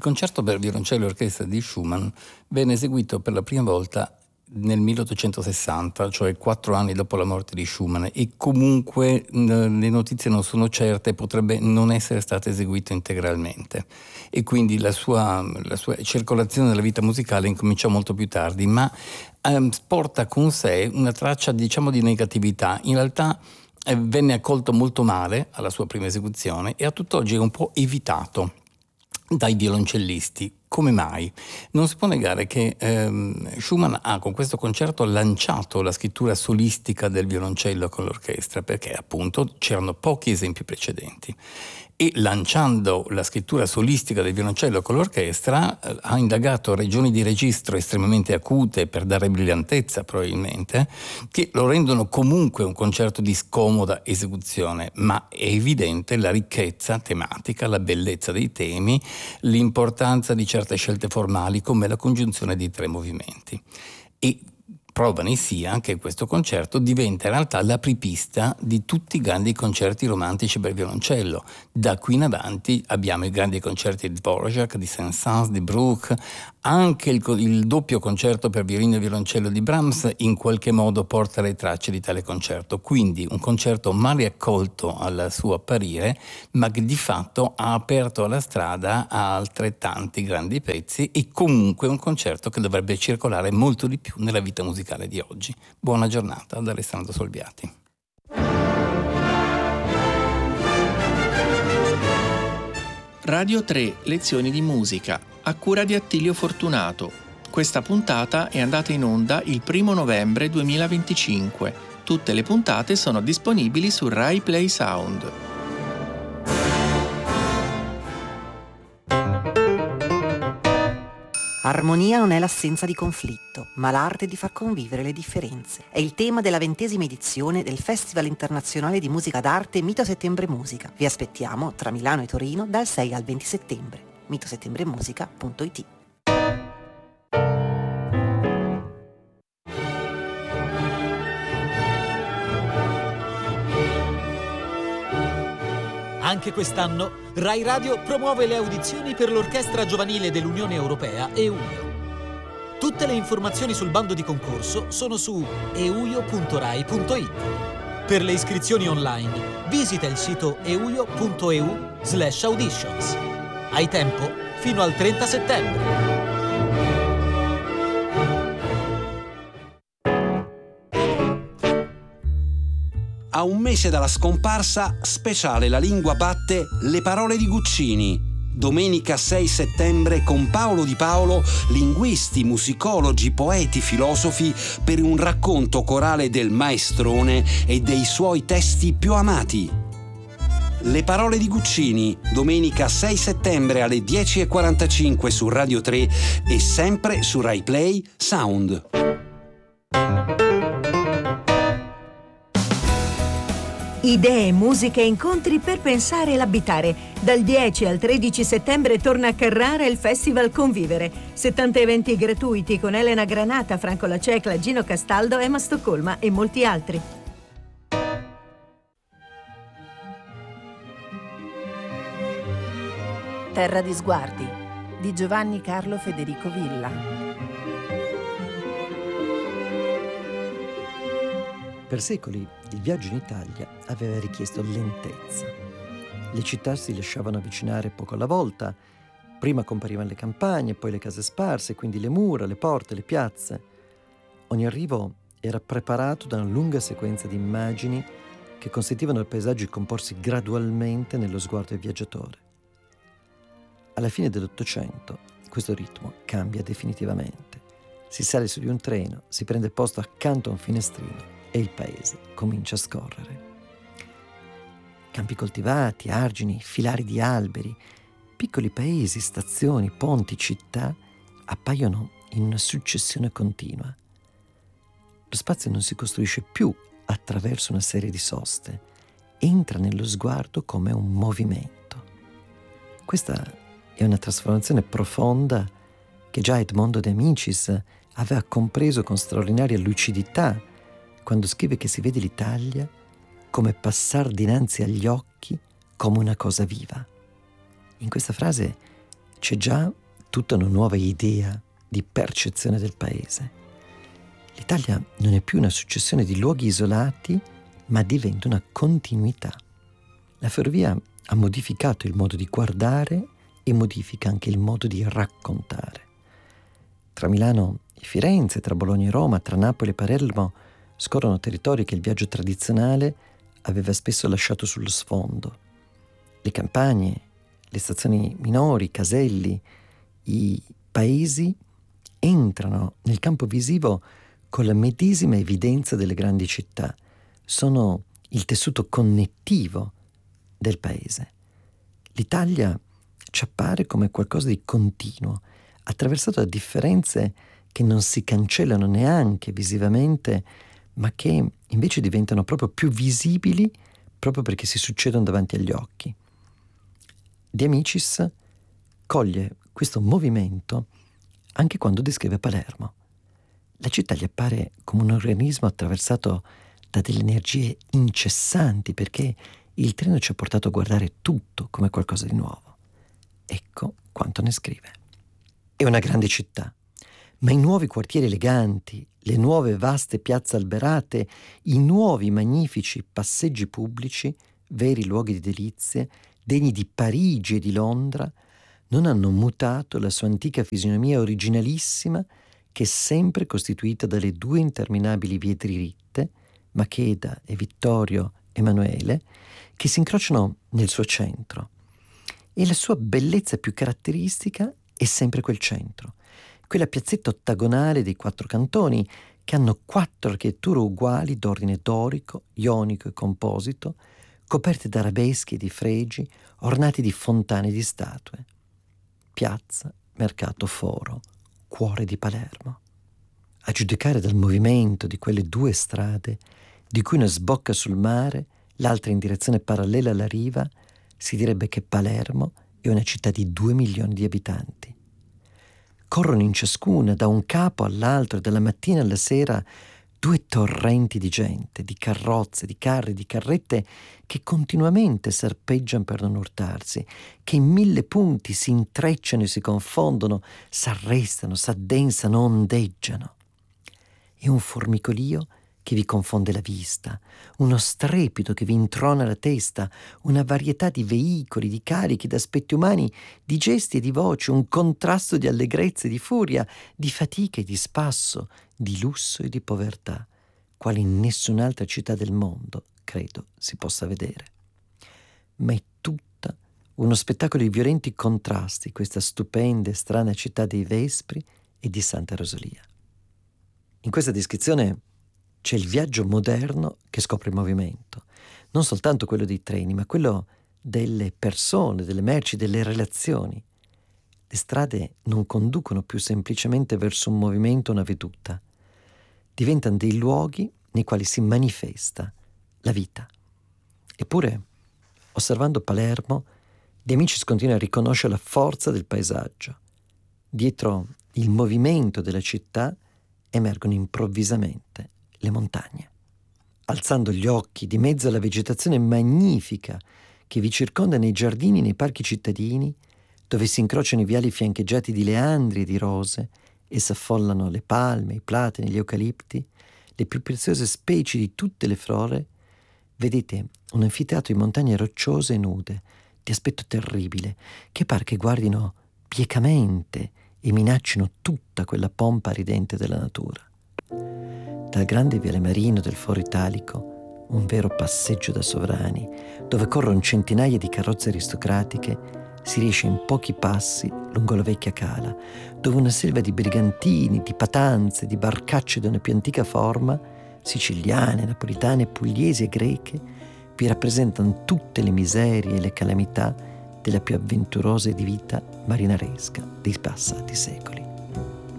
concerto per violoncello e orchestra di Schumann venne eseguito per la prima volta nel 1860, cioè 4 anni dopo la morte di Schumann, e comunque le notizie non sono certe, potrebbe non essere stato eseguito integralmente, e quindi la sua circolazione nella vita musicale incominciò molto più tardi, ma porta con sé una traccia, diciamo, di negatività. In realtà venne accolto molto male alla sua prima esecuzione e a tutt'oggi è un po' evitato dai violoncellisti. Come mai? Non si può negare che Schumann ha con questo concerto lanciato la scrittura solistica del violoncello con l'orchestra, perché appunto c'erano pochi esempi precedenti. E lanciando la scrittura solistica del violoncello con l'orchestra ha indagato regioni di registro estremamente acute per dare brillantezza probabilmente, che lo rendono comunque un concerto di scomoda esecuzione, ma è evidente la ricchezza tematica, la bellezza dei temi, l'importanza di certe scelte formali come la congiunzione di 3 movimenti. E prova ne sia che questo concerto diventa in realtà l'apripista di tutti i grandi concerti romantici per violoncello. Da qui in avanti abbiamo i grandi concerti di Dvorak, di Saint-Saëns, di Bruch, anche il doppio concerto per violino e violoncello di Brahms in qualche modo porta le tracce di tale concerto. Quindi un concerto male accolto al suo apparire, ma che di fatto ha aperto la strada a altrettanti grandi pezzi, e comunque un concerto che dovrebbe circolare molto di più nella vita musicale di oggi. Buona giornata da Alessandro Solviati. Radio 3 Lezioni di musica a cura di Attilio Fortunato. Questa puntata è andata in onda il 1 novembre 2025. Tutte le puntate sono disponibili su Rai Play Sound. Armonia non è l'assenza di conflitto, ma l'arte di far convivere le differenze. È il tema della 20ª edizione del Festival Internazionale di Musica d'Arte Mito Settembre Musica. Vi aspettiamo tra Milano e Torino dal 6 al 20 settembre. mitosettembremusica.it. Anche quest'anno Rai Radio promuove le audizioni per l'Orchestra Giovanile dell'Unione Europea EUIO. Tutte le informazioni sul bando di concorso sono su euio.rai.it. Per le iscrizioni online visita il sito euio.eu/auditions. Hai tempo fino al 30 settembre. A un mese dalla scomparsa, speciale La Lingua Batte, Le parole di Guccini. Domenica 6 settembre con Paolo Di Paolo, linguisti, musicologi, poeti, filosofi, per un racconto corale del maestrone e dei suoi testi più amati. Le parole di Guccini, domenica 6 settembre alle 10:45 su Radio 3 e sempre su Rai Play Sound. Idee, musiche e incontri per pensare e l'abitare. Dal 10 al 13 settembre torna a Carrara il Festival Convivere. 70 eventi gratuiti con Elena Granata, Franco Lacecla, Gino Castaldo, Emma Stoccolma e molti altri. Terra di sguardi di Giovanni Carlo Federico Villa. Per secoli il viaggio in Italia aveva richiesto lentezza. Le città si lasciavano avvicinare poco alla volta, prima comparivano le campagne, poi le case sparse, quindi le mura, le porte, le piazze. Ogni arrivo era preparato da una lunga sequenza di immagini che consentivano al paesaggio di comporsi gradualmente nello sguardo del viaggiatore. Alla fine dell'Ottocento questo ritmo cambia definitivamente. Si sale su di un treno, si prende posto accanto a un finestrino e il paese comincia a scorrere. Campi coltivati, argini, filari di alberi, piccoli paesi, stazioni, ponti, città appaiono in una successione continua. Lo spazio non si costruisce più attraverso una serie di soste, entra nello sguardo come un movimento. Questa è una trasformazione profonda che già Edmondo De Amicis aveva compreso con straordinaria lucidità quando scrive che si vede l'Italia come passar dinanzi agli occhi come una cosa viva. In questa frase c'è già tutta una nuova idea di percezione del paese. L'Italia non è più una successione di luoghi isolati, ma diventa una continuità. La ferrovia ha modificato il modo di guardare e modifica anche il modo di raccontare. Tra Milano e Firenze, tra Bologna e Roma, tra Napoli e Palermo scorrono territori che il viaggio tradizionale aveva spesso lasciato sullo sfondo. Le campagne, le stazioni minori, i caselli, i paesi entrano nel campo visivo con la medesima evidenza delle grandi città. Sono il tessuto connettivo del paese. L'Italia ci appare come qualcosa di continuo, attraversato da differenze che non si cancellano neanche visivamente, ma che invece diventano proprio più visibili proprio perché si succedono davanti agli occhi. De Amicis coglie questo movimento anche quando descrive Palermo. La città gli appare come un organismo attraversato da delle energie incessanti, perché il treno ci ha portato a guardare tutto come qualcosa di nuovo. Ecco quanto ne scrive. È una grande città, ma i nuovi quartieri eleganti, le nuove vaste piazze alberate, i nuovi magnifici passeggi pubblici, veri luoghi di delizie, degni di Parigi e di Londra, non hanno mutato la sua antica fisionomia originalissima, che è sempre costituita dalle due interminabili vie diritte, Macheda e Vittorio Emanuele, che si incrociano nel suo centro. E la sua bellezza più caratteristica è sempre quel centro, quella piazzetta ottagonale dei 4 cantoni che hanno 4 architetture uguali d'ordine dorico, ionico e composito, coperte d'arabeschi e di fregi, ornati di fontane e di statue. Piazza, mercato, foro, cuore di Palermo. A giudicare dal movimento di quelle 2 strade, di cui una sbocca sul mare, l'altra in direzione parallela alla riva, si direbbe che Palermo è una città di 2 milioni di abitanti. Corrono in ciascuna, da un capo all'altro e dalla mattina alla sera, 2 torrenti di gente, di carrozze, di carri, di carrette che continuamente serpeggiano per non urtarsi, che in 1000 punti si intrecciano e si confondono, s'arrestano, s'addensano, ondeggiano. È un formicolio che vi confonde la vista, uno strepito che vi introna la testa, una varietà di veicoli, di carichi, d'aspetti umani, di gesti e di voci, un contrasto di allegrezza e di furia, di fatica e di spasso, di lusso e di povertà, quale in nessun'altra città del mondo, credo, si possa vedere. Ma è tutta uno spettacolo di violenti contrasti, questa stupenda e strana città dei Vespri e di Santa Rosalia. In questa descrizione c'è il viaggio moderno che scopre il movimento, non soltanto quello dei treni, ma quello delle persone, delle merci, delle relazioni. Le strade non conducono più semplicemente verso un movimento o una veduta, diventano dei luoghi nei quali si manifesta la vita. Eppure, osservando Palermo, De Amicis continua a riconoscere la forza del paesaggio. Dietro il movimento della città emergono improvvisamente le montagne. Alzando gli occhi di mezzo alla vegetazione magnifica che vi circonda nei giardini e nei parchi cittadini, dove si incrociano i viali fiancheggiati di leandri e di rose e s'affollano le palme, i platani, gli eucalipti, le più preziose specie di tutte le flore, vedete un anfiteatro di montagne rocciose e nude, di aspetto terribile, che par che guardino biecamente e minaccino tutta quella pompa ridente della natura. Dal grande viale Marino del Foro Italico, un vero passeggio da sovrani, dove corrono centinaia di carrozze aristocratiche, si riesce in pochi passi lungo la vecchia cala, dove una selva di brigantini, di patanze, di barcacce di una più antica forma, siciliane, napolitane, pugliesi e greche, vi rappresentano tutte le miserie e le calamità della più avventurosa e di vita marinaresca dei passati secoli.